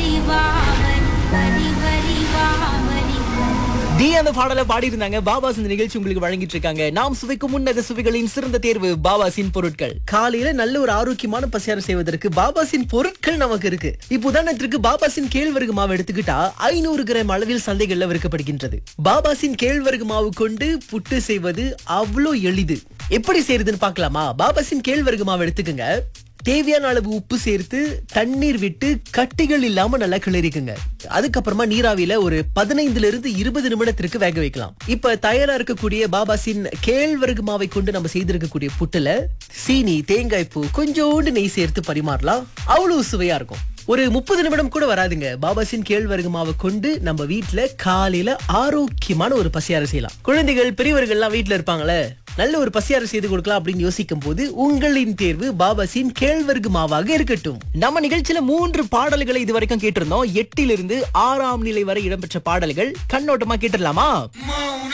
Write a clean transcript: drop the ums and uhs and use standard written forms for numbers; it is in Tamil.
டி அந்த பாடலை பாடி இருந்தாங்க. பாபாஸ் இந்த நிகழ்ச்சி உங்களுக்கு வழங்கிட்டு இருக்காங்க. நாம் சுவைக்கும் உன்னத சுவைகளின் சிறந்த தேர்வு பாபாசின் பொருட்கள். காலையில நல்ல ஒரு ஆரோக்கியமான பசியாரம் செய்வதற்கு பாபாசின் பொருட்கள் நமக்கு இருக்கு. இப்போ உதாரணத்திற்கு பாபாசின் கேழ்வரகு மாவு எடுத்துக்கிட்டா 500 கிராம் அளவில் சந்தைகள்ல விற்கப்படுகின்றது. பாபாசின் கேழ்வரகு மாவு கொண்டு புட்டு செய்வது அவ்வளோ எளிது. எப்படி செய்யறதுன்னு பார்க்கலாமா? பாபாசின் கேழ்வரகு மாவு எடுத்துக்கங்க. தேவையான அளவு உப்பு சேர்த்து தண்ணீர் விட்டு கட்டிகள் இல்லாம நல்லா கிளறிக்குங்க. அதுக்கப்புறமா நீராவியில ஒரு 15 இருந்து 20 நிமிடத்திற்கு வேக வைக்கலாம். இப்ப தயாரா இருக்கக்கூடிய பாபாசின் கேழ்வரகு மாவை கொண்டு நம்ம செய்திருக்கக்கூடிய புட்டுல சீனி, தேங்காய் பூ, கொஞ்சோண்டு நெய் சேர்த்து பரிமாறலாம். அவ்வளவு சுவையா இருக்கும். ஒரு 30 நிமிடம் கூட வராதுங்க. பாபாசின் கேழ்வரகு மாவை கொண்டு நம்ம வீட்டுல காலையில ஆரோக்கியமான ஒரு பசியாரம் செய்யலாம். குழந்தைகள், பெரியவர்கள் எல்லாம் வீட்டுல இருப்பாங்களே, நல்ல ஒரு பசியாரம் செய்து கொடுக்கலாம் அப்படின்னு யோசிக்கும் போது உங்களின் தேர்வு பாபாசின் கேழ்வரகு மாவாக இருக்கட்டும். நம்ம நிகழ்ச்சியில 3 பாடல்களை இதுவரைக்கும் கேட்டிருந்தோம். 8 இருந்து 6ஆம் நிலை வரை இடம்பெற்ற பாடல்கள் கண்ணோட்டமா கேட்டுடலாமா?